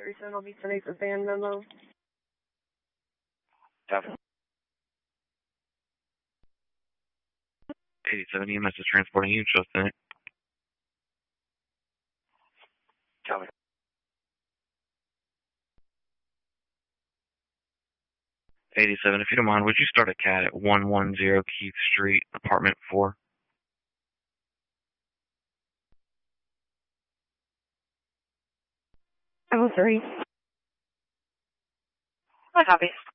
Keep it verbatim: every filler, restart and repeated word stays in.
thirty-seven, I'll be sending for fan memo. Copy. eighty-seven E M S is transporting you, Justin. Copy. eighty-seven, if you don't mind, would you start a cat at one one zero Keith Street, apartment four? I'm three. I copy.